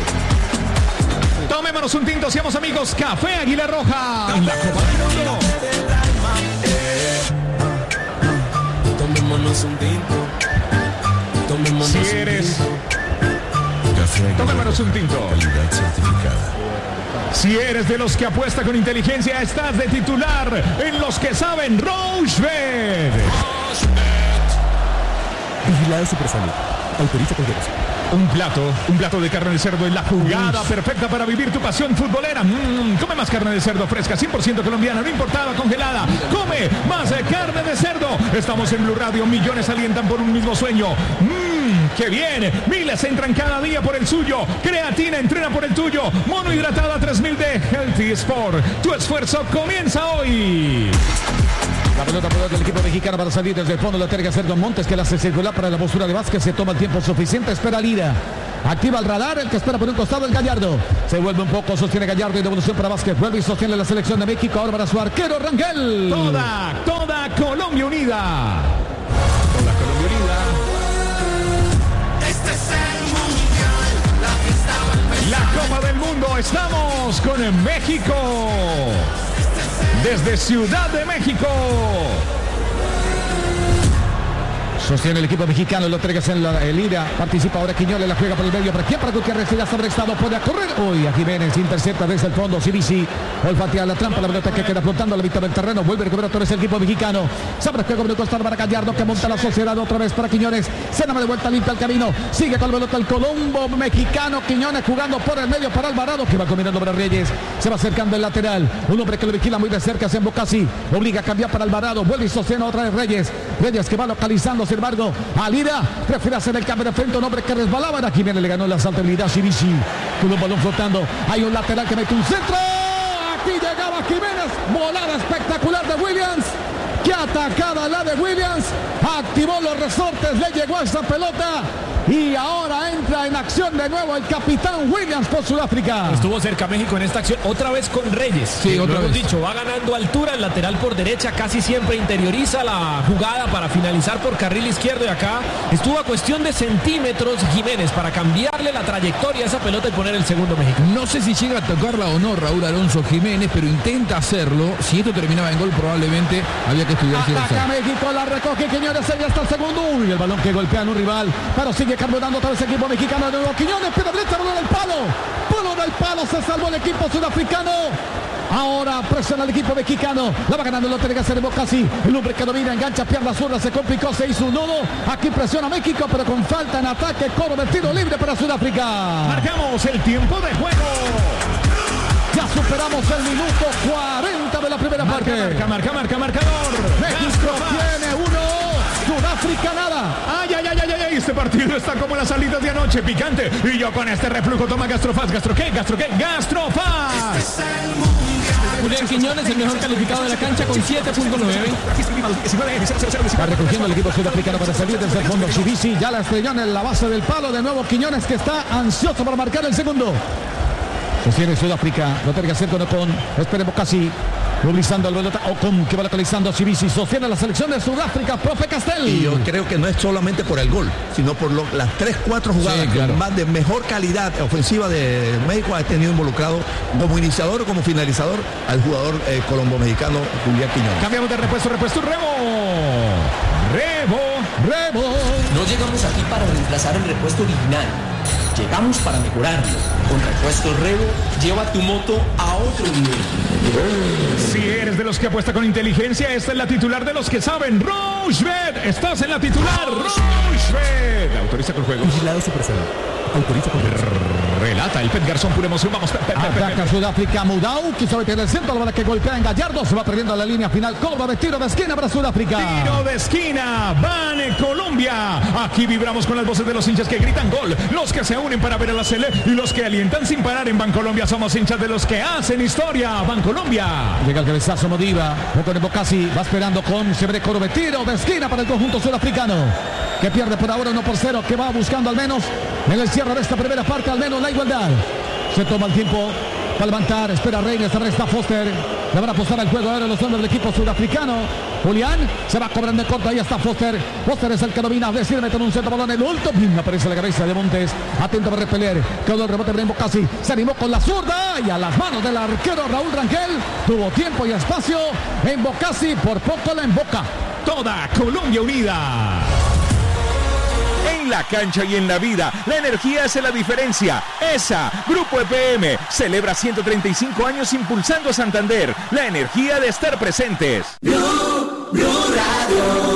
S6: Tomémonos un tinto, seamos amigos. Café Águila Roja. En la Copa del Mundo. Tomémonos un tinto. Tomémonos si eres. Tomémonos Tráiganos un tinto.
S10: Calidad certificada.
S6: Si eres de los que apuesta con inteligencia, estás de titular en los que saben Rochebet.
S10: Vigilado Supersalud. Autoriza con derecho.
S6: Un plato, un plato de carne de cerdo en la jugada perfecta para vivir tu pasión futbolera. Mm, come más carne de cerdo fresca, cien por ciento colombiana, no importada, congelada. Come más carne de cerdo. Estamos en Blue Radio, millones alientan por un mismo sueño. Mmm, qué bien. Miles entran cada día por el suyo. Creatina entrena por el tuyo. Mono hidratada tres mil de Healthy Sport. Tu esfuerzo comienza hoy.
S1: La pelota por del equipo mexicano para salir desde el fondo. La tiene que hacer Don Montes, que la hace circular para la postura de Vázquez. Se toma el tiempo suficiente. Espera Lira. Activa el radar. El que espera por un costado el Gallardo. Se vuelve un poco. Sostiene Gallardo y devolución para Vázquez. Vuelve y sostiene la selección de México. Ahora para su arquero Rangel.
S6: Toda, toda Colombia unida. Toda Colombia unida.
S7: Este es el mundial. La fiesta va a empezar.
S6: La Copa del Mundo. Estamos con México. Desde Ciudad de México.
S1: Sostiene el equipo mexicano, lo entrega en la el Lira. Participa ahora Quiñones, la juega por el medio. ¿Para quién? Para Gutiérrez, ya está prestado, puede correr. Hoy a Jiménez, intercepta desde el fondo. Sibisi, olfatea la trampa, la pelota que queda flotando a la mitad del terreno. Vuelve a recuperar otra vez el equipo mexicano. Sabrá que con el costado para Gallardo, que monta la sociedad otra vez para Quiñones. Se de vuelta, limpia el camino. Sigue con la pelota el Colombo mexicano. Quiñones jugando por el medio para Alvarado, que va combinando para Reyes. Se va acercando el lateral. Un hombre que lo vigila muy de cerca, es Embocasi. Obliga a cambiar para Alvarado. Vuelve y sostiene otra vez Reyes. Reyes que va localizando, sin embargo, a Lira, prefiere hacer el cambio de frente, un hombre que resbalaba. Aquí viene, le ganó la saltabilidad Sibisi, con un balón flotando. Hay un lateral que mete un centro. Aquí llegaba Jiménez, volada espectacular de Williams. Qué atacada la de Williams. Activó los resortes, le llegó a esa pelota. Y ahora entra en acción de nuevo el capitán Williams por Sudáfrica.
S3: Estuvo cerca México en esta acción, otra vez con Reyes.
S4: Sí, otra
S3: lo
S4: vez.
S3: hemos dicho, va ganando altura, el lateral por derecha casi siempre interioriza la jugada para finalizar por carril izquierdo. Y acá estuvo a cuestión de centímetros Jiménez para cambiarle la trayectoria a esa pelota y poner el segundo México.
S4: No sé si llega a tocarla o no Raúl Alonso Jiménez, pero intenta hacerlo. Si esto terminaba en gol, probablemente había que estudiar si era
S1: Ataca
S4: offside.
S1: México, la recoge Quiñones, ya hasta el segundo. Uy, el balón que golpea a un rival, pero sigue carburando otra vez el equipo mexicano de nuevo. Quiñones, pero derecha, balón del palo. Balón del palo, se salvó el equipo sudafricano. Ahora presiona el equipo mexicano. La va ganando, lo tiene que hacer Embocasi. El hombre que domina, engancha, pierna zurda, se complicó, se hizo un nudo. Aquí presiona México, pero con falta en ataque. Cobro de tiro libre para Sudáfrica.
S6: Marcamos el tiempo de juego.
S1: Ya superamos el minuto cuarenta de la primera
S6: Marca,
S1: parte.
S6: marca, marca, marca, marcador.
S1: México tiene uno, Sudáfrica nada.
S6: Ay, ay, ay, ay, ay, este partido está como las salidas de anoche, picante. Y yo con este reflujo toma Gastrofaz. ¿Gastro qué? ¿Gastro qué? ¡Gastrofaz!
S7: Este es el mundial.
S5: Julián Quiñones, el mejor calificado de la cancha con siete punto nueve.
S1: Va recogiendo el equipo sudafricano para salir desde el fondo. Sibisi ya la estrelló en la base del palo. De nuevo Quiñones, que está ansioso para marcar el segundo. Sostiene Sudáfrica, lo tiene que hacer con Ocon. Esperemos casi. Movilizando al pelota, Ocon que va localizando a Sibisi. Sostiene la selección de Sudáfrica, profe Castel.
S2: Y yo creo que no es solamente por el gol, sino por lo- las tres, cuatro jugadas
S4: Sí, claro.
S2: más de mejor calidad ofensiva de México ha tenido involucrado como iniciador o como finalizador al jugador eh, colombo-mexicano Julián Quiñones.
S6: Cambiamos de repuesto, repuesto, Rebo. Rebo.
S1: Rebo.
S9: No llegamos aquí para reemplazar el repuesto original. Llegamos para mejorarlo. Con Repuestos Rebo, lleva tu moto a otro nivel.
S6: Si eres de los que apuesta con inteligencia, esta es la titular de los que saben. Rochebet. Estás en la titular. Rochebet. Autoriza con juego.
S10: Vigilado Supersalud. Autoriza con derecho.
S6: Relata el Pet Garzón, pura emoción. Vamos. Pe, pe, pe, pe,
S1: Ataca
S6: pe.
S1: Sudáfrica, Mudau, quiso meter el centro, la bola que golpea en Gallardo, se va perdiendo la línea final, cobra de tiro de esquina para Sudáfrica.
S6: Tiro de esquina, van en Colombia. Aquí vibramos con las voces de los hinchas que gritan gol, los que se unen para ver a la Sele y los que alientan sin parar en Bancolombia. Somos hinchas de los que hacen historia. Bancolombia.
S1: Llega el cabezazo Modiva, o con Embocasi, va esperando con Sebre, cobro de tiro de esquina para el conjunto sudafricano, que pierde por ahora uno por cero, que va buscando al menos en el cierre de esta primera parte, al menos la igualdad. Se toma el tiempo para levantar, espera Reyes, se resta Foster, le van a apostar al juego ahora los hombres del equipo sudafricano. Julián se va cobrando en corto, ahí está Foster. Foster es el que domina, decide meter un centro balón en el ulto. Aparece la cabeza de Montes, atento para repeler. Quedó el rebote de Embocasi, se animó con la zurda y a las manos del arquero Raúl Rangel. Tuvo tiempo y espacio. Embocasi por poco la emboca.
S6: Toda Colombia unida. En
S11: En la cancha y en la vida, la energía hace la diferencia. ESA, Grupo E P M, celebra ciento treinta y cinco años impulsando a Santander. La energía de estar presentes.
S7: Blue, Blue Radio.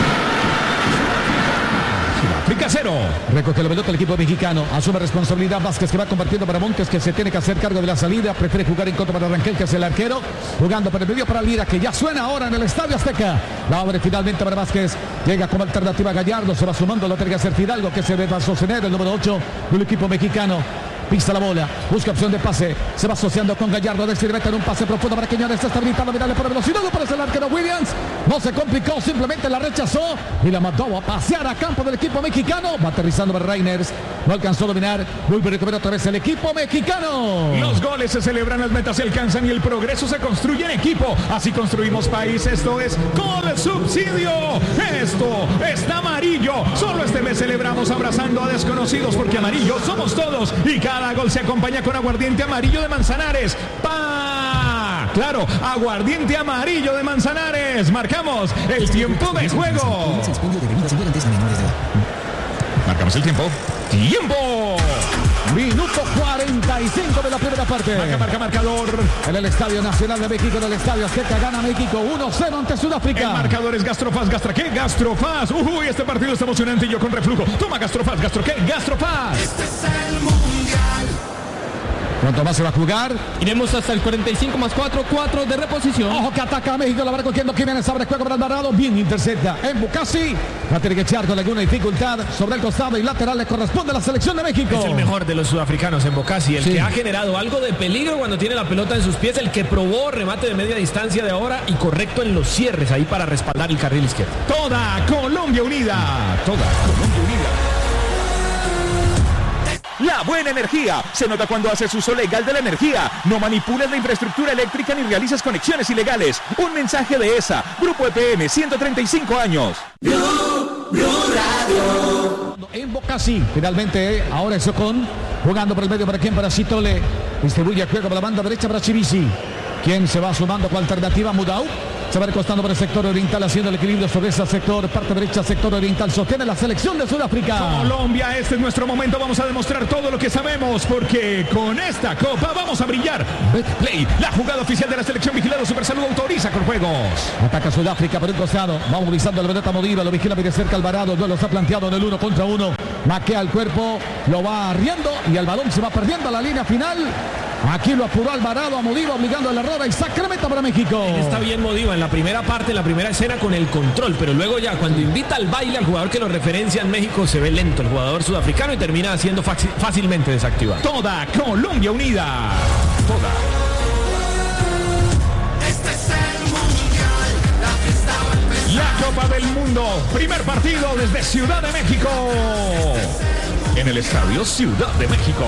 S1: Sudáfrica cero. Recoge la pelota el equipo mexicano. Asume responsabilidad Vázquez, que va compartiendo para Montes, que se tiene que hacer cargo de la salida. Prefiere jugar en contra para Rangel, que es el arquero. Jugando por el medio para Lira, que ya suena ahora en el Estadio Azteca. La abre finalmente para Vázquez. Llega como alternativa Gallardo. Se va sumando. Lo tiene que hacer Fidalgo, que se va a sostener el número ocho del equipo mexicano. Pisa la bola, busca opción de pase, se va asociando con Gallardo, decide meter un pase profundo para Quiñones, está habilitado, mirale por velocidad, no parece el arquero Williams, no se complicó, simplemente la rechazó y la mandó a pasear a campo del equipo mexicano, va aterrizando para Reiners, no alcanzó a dominar, vuelve a recuperar otra vez el equipo mexicano.
S6: Los goles se celebran, las metas se alcanzan y el progreso se construye en equipo, así construimos país, esto es Gol Subsidio, esto está amarillo, solo este mes celebramos abrazando a desconocidos porque amarillo somos todos y cada Cada gol se acompaña con aguardiente amarillo de Manzanares. ¡Pa! Claro, aguardiente amarillo de Manzanares. Marcamos el tiempo de juego. Marcamos el tiempo. ¡Tiempo!
S1: Minuto cuarenta y cinco de la primera parte.
S6: Marca, marca, marcador.
S1: En el Estadio Nacional de México, en el Estadio Azteca, gana México uno cero ante Sudáfrica.
S6: El marcador es Gastrofaz, Gastra, ¿qué? Gastrofaz. Uy, este partido está emocionante y yo con reflujo. Toma Gastrofaz, Gastro, ¿qué? Gastrofaz.
S7: Este es el mundial.
S1: ¿Cuánto más se va a jugar?
S5: Iremos hasta el cuarenta y cinco más cuatro, cuatro de reposición.
S1: Ojo que ataca a México, la va recogiendo Jiménez, abre juego para Alvarado, bien intercepta en Bukasi. Va a tener que echar con alguna dificultad sobre el costado y lateral le corresponde a la selección de México.
S3: Es el mejor de los sudafricanos en Bukasi, el sí. que ha generado algo de peligro cuando tiene la pelota en sus pies, el que probó remate de media distancia de ahora y correcto en los cierres ahí para respaldar el carril izquierdo.
S6: Toda Colombia unida, toda Colombia unida.
S11: La buena energía se nota cuando haces uso legal de la energía. No manipules la infraestructura eléctrica ni realices conexiones ilegales. Un mensaje de ESA, Grupo E P M, ciento treinta y cinco años.
S7: Blue, Blue Radio.
S1: En Bocasi, finalmente, ahora es Ocon, jugando por el medio para quien, para Citole. Distribuye el juego por la banda derecha para Chivisi. Quien se va sumando con alternativa Mudau. Se va recostando por el sector oriental, haciendo el equilibrio sobre ese sector, parte derecha, sector oriental, sostiene la selección de Sudáfrica.
S6: Colombia, este es nuestro momento, vamos a demostrar todo lo que sabemos, porque con esta copa vamos a brillar. Betplay, la jugada oficial de la selección, vigilado Super Salud, autoriza con juegos.
S1: Ataca Sudáfrica por un costado, va movilizando la veleta Modiva, lo vigila muy de cerca Alvarado, no lo está planteado en el uno contra uno, maquea el cuerpo, lo va arriendo y el balón se va perdiendo a la línea final. Aquí lo apuró Alvarado a Modiva, obligando a la error y saca meta para México.
S3: Está bien Modiva en la primera parte, en la primera escena con el control, pero luego ya cuando invita al baile al jugador que lo referencia en México, se ve lento el jugador sudafricano y termina siendo fácilmente desactivado.
S6: Toda Colombia unida. Toda.
S7: Este es el mundial, la fiesta va a empezar.
S6: La Copa del Mundo, primer partido desde Ciudad de México. En el Estadio Ciudad de México.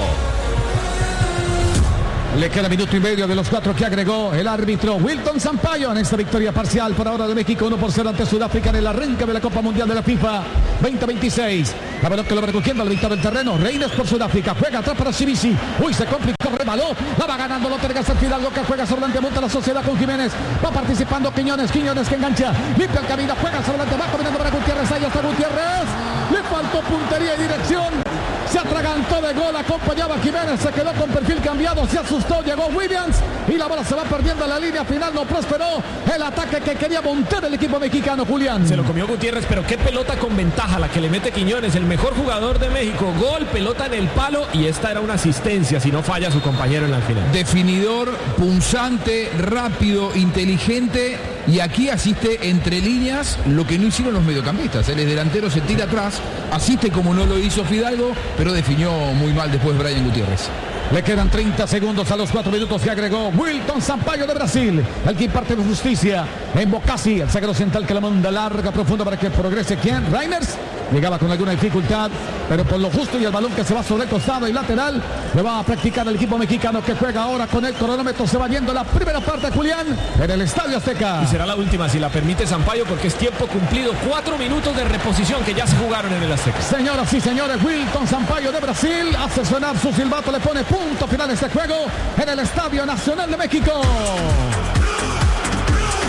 S1: Le queda minuto y medio de los cuatro que agregó el árbitro Wilton Sampaio en esta victoria parcial por ahora de México, uno por cero ante Sudáfrica en el arranque de la Copa Mundial de la FIFA veinte veintiséis. La pelota que lo va recogiendo al mitad del terreno. Reines por Sudáfrica, juega atrás para Chivisi. Uy, se complicó, rebaló, la va ganando, lo tiene que hacer Fidalgo, que juega sobre adelante, monta la sociedad con Jiménez. Va participando Quiñones, Quiñones que engancha, limpia el camino, juega sobre adelante, va caminando para Gutiérrez, ahí está Gutiérrez. Le faltó puntería y dirección. Se atragantó de gol, acompañaba a Jiménez, se quedó con perfil cambiado, se asustó, llegó Williams y la bola se va perdiendo en la línea final, no prosperó el ataque que quería montar el equipo mexicano, Julián.
S3: Se lo comió Gutiérrez, pero qué pelota con ventaja la que le mete Quiñones, el mejor jugador de México, gol, pelota en el palo y esta era una asistencia, si no falla su compañero en la final.
S4: Definidor, punzante, rápido, inteligente y aquí asiste entre líneas lo que no hicieron los mediocampistas, el delantero se tira atrás, asiste como no lo hizo Fidalgo, pero definió muy mal después Brian Gutiérrez.
S1: Le quedan treinta segundos a los cuatro minutos que agregó Wilton Sampaio de Brasil. El que imparte justicia en Bocasi, el zaguero central que la manda larga, profunda para que progrese. ¿Quién? Reiners. Llegaba con alguna dificultad, pero por lo justo y el balón que se va sobre el costado y lateral, le va a practicar el equipo mexicano que juega ahora con el cronómetro. Se va yendo la primera parte, Julián, en el Estadio Azteca.
S3: Y será la última, si la permite Sampaio, porque es tiempo cumplido. Cuatro minutos de reposición que ya se jugaron en el Azteca.
S1: Señoras y señores, Wilton Sampaio de Brasil hace sonar su silbato, le pone punto final a este juego en el Estadio Nacional de México.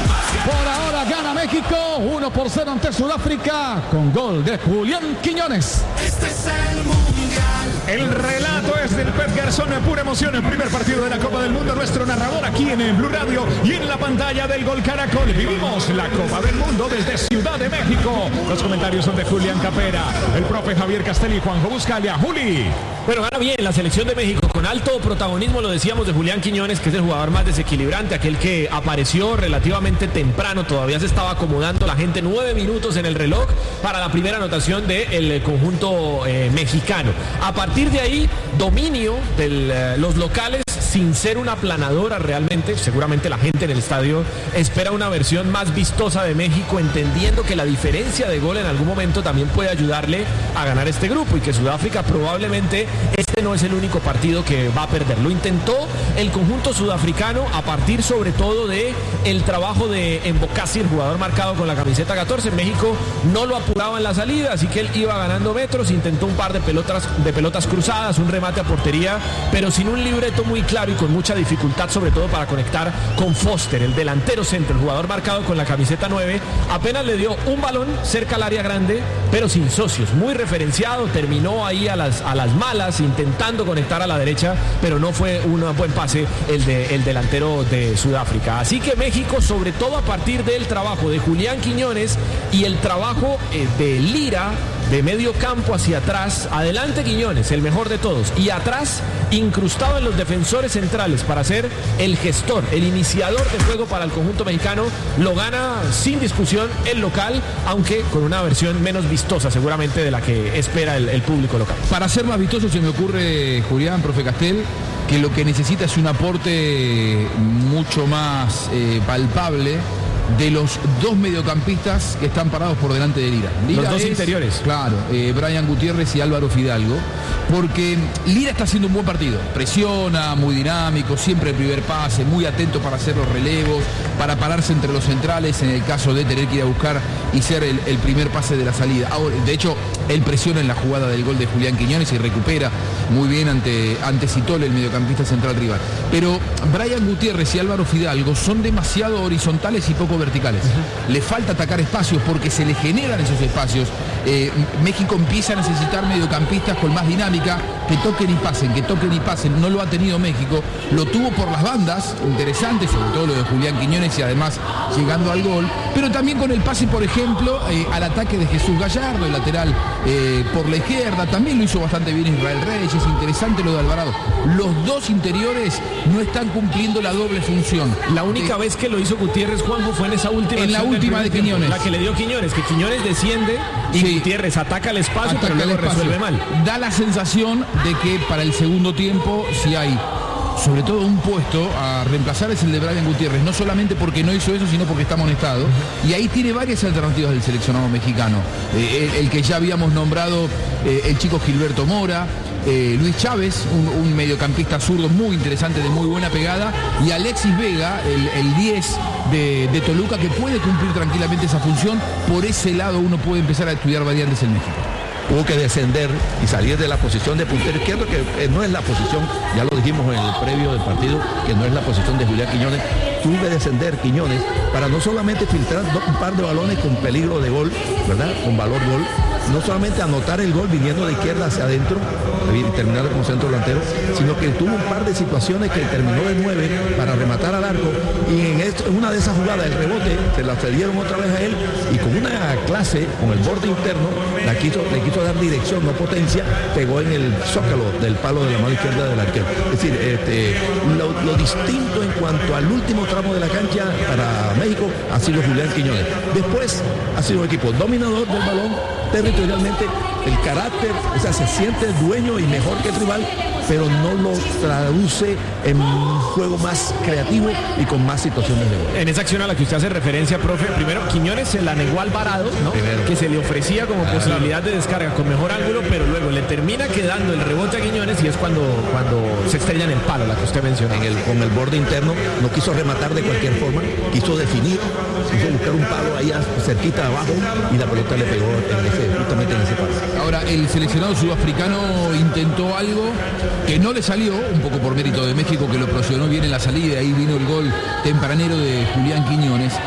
S1: Por ahora gana México uno por cero ante Sudáfrica con gol de Julián Quiñones.
S7: Este es el mundial.
S6: El relato es del Pep Garzón, pura emoción, el primer partido de la Copa del Mundo. Nuestro narrador aquí en el Blue Radio y en la pantalla del Gol Caracol. Vivimos la Copa del Mundo desde Ciudad de México. Los comentarios son de Julián Capera, el profe Javier Castelli y Juanjo Buscalia. Juli.
S3: Bueno, gana bien la selección de México con alto protagonismo, lo decíamos, de Julián Quiñones, que es el jugador más desequilibrante, aquel que apareció relativamente temprano, todavía se estaba acomodando la gente, nueve minutos en el reloj para la primera anotación del conjunto eh, mexicano. A partir de ahí, dominio de eh, los locales, sin ser una aplanadora realmente. Seguramente la gente en el estadio espera una versión más vistosa de México, entendiendo que la diferencia de gol en algún momento también puede ayudarle a ganar este grupo y que Sudáfrica probablemente este no es el único partido que va a perder. Lo intentó el conjunto sudafricano a partir sobre todo de el trabajo de Mbokasi, el jugador marcado con la camiseta catorce. México no lo apuraba en la salida, así que él iba ganando metros, intentó un par de pelotas, de pelotas cruzadas, un remate a portería, pero sin un libreto muy claro y con mucha dificultad, sobre todo para conectar con Foster, el delantero centro, el jugador marcado con la camiseta nueve. Apenas le dio un balón cerca al área grande, pero sin socios, muy referenciado, terminó ahí a las, a las malas, intentando conectar a la derecha, pero no fue un buen pase el, de, el delantero de Sudáfrica. Así que México, sobre todo a partir del trabajo de Julián Quiñones y el trabajo eh, de Lira, de medio campo hacia atrás, adelante Quiñones, el mejor de todos, y atrás incrustado en los defensores centrales para ser el gestor, el iniciador de juego para el conjunto mexicano. Lo gana sin discusión el local, aunque con una versión menos vistosa seguramente de la que espera el, el público local.
S4: Para ser más vistoso se me ocurre, Julián, profe Castel, que lo que necesita es un aporte mucho más eh, palpable de los dos mediocampistas que están parados por delante de Lira. Lira
S3: los dos
S4: es,
S3: interiores.
S4: Claro, eh, Brian Gutiérrez y Álvaro Fidalgo, porque Lira está haciendo un buen partido. Presiona, muy dinámico, siempre el primer pase, muy atento para hacer los relevos, para pararse entre los centrales en el caso de tener que ir a buscar y ser el, el primer pase de la salida. Ahora, de hecho, él presiona en la jugada del gol de Julián Quiñones y recupera muy bien ante, ante Citole, el mediocampista central rival. Pero Brian Gutiérrez y Álvaro Fidalgo son demasiado horizontales y poco verticales. Uh-huh. Le falta atacar espacios porque se le generan esos espacios. Eh, México empieza a necesitar mediocampistas con más dinámica, que toquen y pasen, que toquen y pasen. No lo ha tenido México, lo tuvo por las bandas, interesante, sobre todo lo de Julián Quiñones y además llegando al gol, pero también con el pase, por ejemplo, eh, al ataque de Jesús Gallardo, el lateral eh, por la izquierda, también lo hizo bastante bien Israel Reyes. Interesante lo de Alvarado. Los dos interiores no están cumpliendo la doble función.
S3: La única eh, vez que lo hizo Gutiérrez, Juanjo, fue en esa última
S4: en la última de Quiñones,
S3: la que le dio Quiñones, que Quiñones desciende y sí. Gutiérrez ataca el espacio, ataca, pero luego resuelve mal.
S4: Da la sensación de que para el segundo tiempo, si hay sobre todo un puesto a reemplazar, es el de Brian Gutiérrez, no solamente porque no hizo eso, sino porque está amonestado, y ahí tiene varias alternativas del seleccionado mexicano. Eh, el, el que ya habíamos nombrado, eh, el chico Gilberto Mora, eh, Luis Chávez, un, un mediocampista zurdo muy interesante, de muy buena pegada, y Alexis Vega, el, el diez de, de Toluca, que puede cumplir tranquilamente esa función. Por ese lado uno puede empezar a estudiar variantes en México.
S2: Hubo que descender y salir de la posición de puntero izquierdo, que eh, no es la posición, ya lo dijimos en el previo del partido, que no es la posición de Julián Quiñones. Tuvo que descender Quiñones para no solamente filtrar un par de balones con peligro de gol, ¿verdad? Con valor gol, no solamente anotar el gol viniendo de izquierda hacia adentro y terminar como centro delantero, sino que tuvo un par de situaciones que terminó de nueve para rematar al arco, y en, esto, en una de esas jugadas el rebote se la cedieron otra vez a él, y con una clase, con el borde interno, la quiso, le quiso dar dirección, no potencia, pegó en el zócalo del palo de la mano izquierda del arquero. Es decir, este, lo, lo distinto en cuanto al último tramo de la cancha para México ha sido Julián Quiñones. Después ha sido un equipo dominador del balón, territorialmente, el carácter, o sea, se siente dueño y mejor que el rival, pero no lo traduce en un juego más creativo y con más situaciones de gol.
S3: En esa acción a la que usted hace referencia, profe, primero Quiñones se la negó a Alvarado, ¿no? Primero. Que se le ofrecía como claro. posibilidad de descarga con mejor ángulo, pero luego le termina quedando el rebote a Quiñones, y es cuando, cuando se estrella en el palo, la que usted menciona.
S2: En el, con el borde interno, no quiso rematar de cualquier forma, quiso definir, quiso buscar un palo ahí cerquita de abajo, y la pelota le pegó en ese, justamente en ese palo.
S4: Ahora, el seleccionado sudafricano intentó algo que no le salió, un poco por mérito de México, que lo presionó bien en la salida, ahí vino el gol tempranero de Julián Quiñones.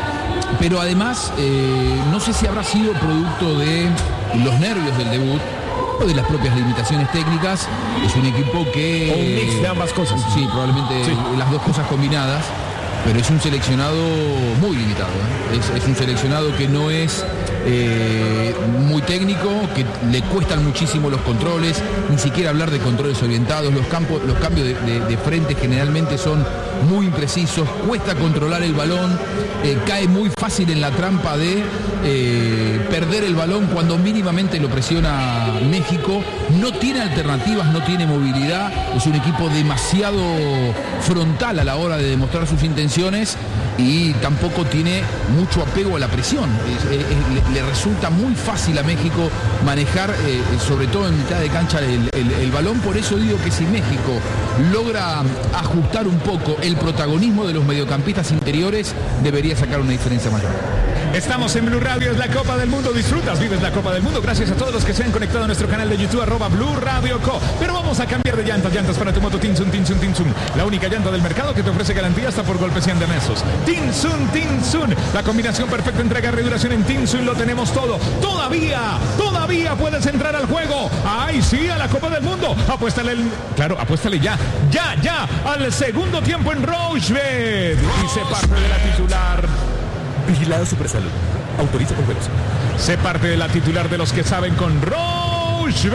S4: pero además eh, no sé si habrá sido producto de los nervios del debut o de las propias limitaciones técnicas. Es un equipo que...
S3: O un mix de ambas cosas.
S4: Sí, probablemente sí. Las dos cosas combinadas, pero es un seleccionado muy limitado, ¿eh? es, es un seleccionado que no es eh, muy técnico, que le cuestan muchísimo los controles, ni siquiera hablar de controles orientados, los, campos, los cambios de, de, de frente generalmente son muy imprecisos, cuesta controlar el balón, eh, cae muy fácil en la trampa de eh, perder el balón cuando mínimamente lo presiona México, no tiene alternativas, no tiene movilidad, es un equipo demasiado frontal a la hora de demostrar sus intenciones y tampoco tiene mucho apego a la presión. Es, es, le, le resulta muy fácil a México manejar, eh, sobre todo en mitad de cancha, el, el, el balón. Por eso digo que si México logra ajustar un poco el protagonismo de los mediocampistas interiores, debería sacar una diferencia mayor.
S6: Estamos en Blue Radio, es la Copa del Mundo, disfrutas, vives la Copa del Mundo, gracias a todos los que se han conectado a nuestro canal de YouTube, arroba Blue Radio Co. Pero vamos a cambiar de llantas, llantas para tu moto Tinsun, Tinsun, Tinsun, la única llanta del mercado que te ofrece garantía hasta por golpes y andemesos. Tinsun, Tinsun, la combinación perfecta, entrega y duración en Tinsun, lo tenemos todo. Todavía, todavía puedes entrar al juego. ¡Ay, sí, a la Copa del Mundo! Apuéstale, el, claro, apuéstale ya, ya, ya, al segundo tiempo en Rochebet. Y se parte de la titular.
S10: Vigilado Supersalud. Autoriza con juegos.
S6: Se parte de la titular de los que saben con Rochebet.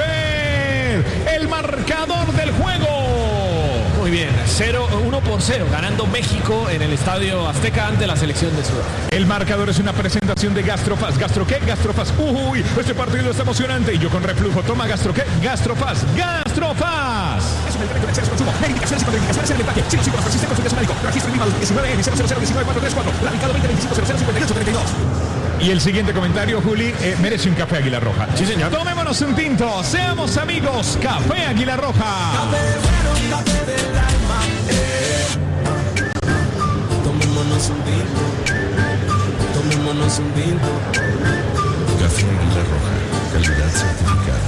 S6: El marcador del juego.
S3: Muy bien, cero, uno por cero, ganando México en el Estadio Azteca ante la selección de Sudáfrica.
S6: El marcador es una presentación de Gastrofaz. ¿Gastro qué? Gastrofaz. Uy, este partido está emocionante. Y yo con reflujo. Toma Gastro qué? Gastrofaz. Gastrofaz. Es un medicamento de exceso consumo. Indicaciones y contraindicaciones en el empaque. Si los síntomas persisten, consulte a su médico. Registro INVIMA diecinueve N cero cero cero diecinueve cuatro tres cuatro. Radicado veinte veinticinco cero cero cincuenta y ocho treinta y dos. Y el siguiente comentario, Juli, eh, merece un café Águila Roja.
S3: Sí, señor.
S6: Tomémonos un tinto. Seamos amigos. Café Águila Roja.
S7: Café bueno, café del alma. Eh. Tomémonos un tinto. Tomémonos un tinto.
S10: Café Águila Roja. Calidad certificada.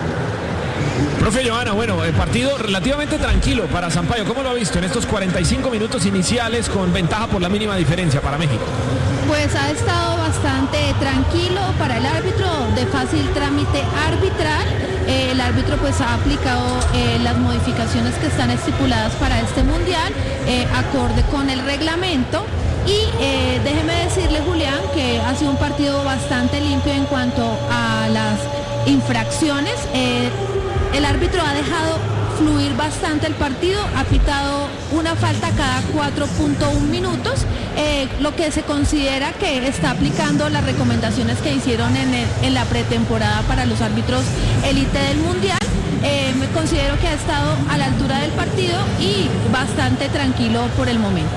S3: Profe Johanna, bueno, el partido relativamente tranquilo para Sampaio. ¿Cómo lo ha visto en estos cuarenta y cinco minutos iniciales con ventaja por la mínima diferencia para México?
S8: Pues ha estado bastante tranquilo para el árbitro, de fácil trámite arbitral. Eh, el árbitro pues ha aplicado eh, las modificaciones que están estipuladas para este mundial, eh, acorde con el reglamento. Y eh, déjeme decirle, Julián, que ha sido un partido bastante limpio en cuanto a las infracciones. Eh, el árbitro ha dejado fluir bastante el partido, ha pitado una falta cada cuatro punto uno minutos, eh, lo que se considera que está aplicando las recomendaciones que hicieron en, el, en la pretemporada para los árbitros élite del mundial. Eh, me considero que ha estado a la altura del partido y bastante tranquilo por el momento.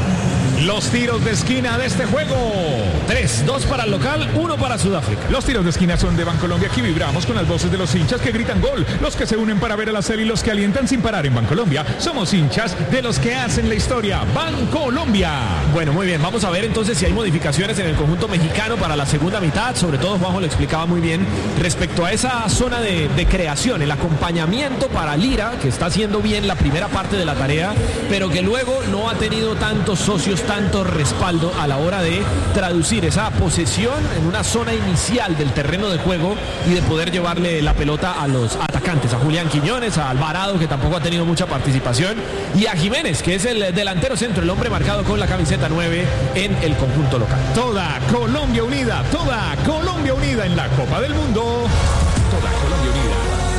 S6: Los tiros de esquina de este juego.
S3: Tres, dos para el local, uno para Sudáfrica.
S6: Los tiros de esquina son de Bancolombia. Aquí vibramos con las voces de los hinchas que gritan gol. Los que se unen para ver a la serie y los que alientan sin parar en Bancolombia. Somos hinchas de los que hacen la historia. Bancolombia.
S3: Bueno, muy bien. Vamos a ver entonces si hay modificaciones en el conjunto mexicano para la segunda mitad. Sobre todo Juanjo lo explicaba muy bien respecto a esa zona de, de creación, el acompañamiento para Lira, que está haciendo bien la primera parte de la tarea, pero que luego no ha tenido tantos socios, tanto respaldo a la hora de traducir esa posesión en una zona inicial del terreno de juego y de poder llevarle la pelota a los atacantes, a Julián Quiñones, a Alvarado, que tampoco ha tenido mucha participación, y a Jiménez, que es el delantero centro, el hombre marcado con la camiseta nueve en el conjunto local.
S6: Toda Colombia unida, toda Colombia unida en la Copa del Mundo. Toda Colombia unida.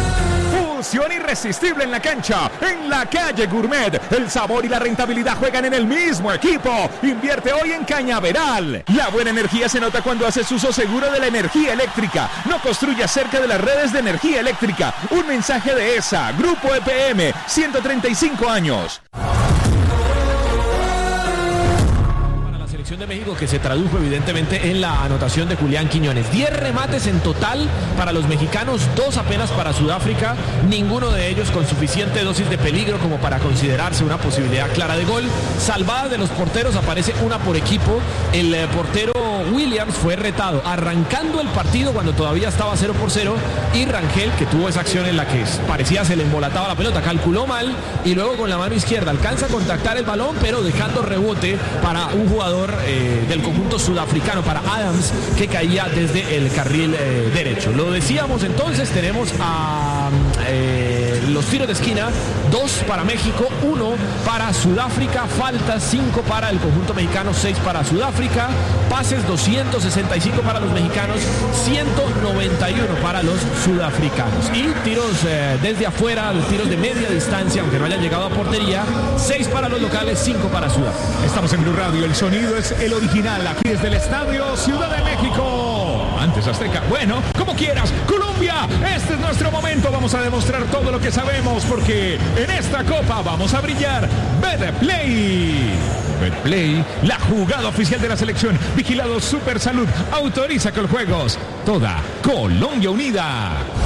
S6: Fusión irresistible en la cancha, en la calle Gourmet. El sabor y la rentabilidad juegan en el mismo equipo. Invierte hoy en Cañaveral. La buena energía se nota cuando haces uso seguro de la energía eléctrica. No construyas cerca de las redes de energía eléctrica. Un mensaje de E S A, Grupo E P M, ciento treinta y cinco años.
S3: De México, que se tradujo evidentemente en la anotación de Julián Quiñones. diez remates en total para los mexicanos, dos apenas para Sudáfrica, ninguno de ellos con suficiente dosis de peligro como para considerarse una posibilidad clara de gol. Salvada de los porteros, aparece una por equipo. El portero Williams fue retado arrancando el partido cuando todavía estaba cero por cero y Rangel, que tuvo esa acción en la que parecía se le embolataba la pelota, calculó mal y luego con la mano izquierda alcanza a contactar el balón, pero dejando rebote para un jugador eh, del conjunto sudafricano, para Adams, que caía desde el carril eh, derecho. Lo decíamos entonces, tenemos a eh, los tiros de esquina, dos para México, uno para Sudáfrica, faltas cinco para el conjunto mexicano, seis para Sudáfrica, pases doscientos sesenta y cinco para los mexicanos, ciento noventa y uno para los sudafricanos. Y tiros eh, desde afuera, tiros de media distancia, aunque no hayan llegado a portería, seis para los locales, cinco para Sudáfrica.
S6: Estamos en Blue Radio, el sonido es el original, aquí desde el estadio Ciudad de México. Antes Azteca, bueno, como quieras. Colombia, este es nuestro momento, vamos a demostrar todo lo que sabemos, porque en esta copa vamos a brillar. Betplay. Betplay, la jugada oficial de la selección. Vigilado Super Salud, autoriza con juegos. Toda Colombia unida.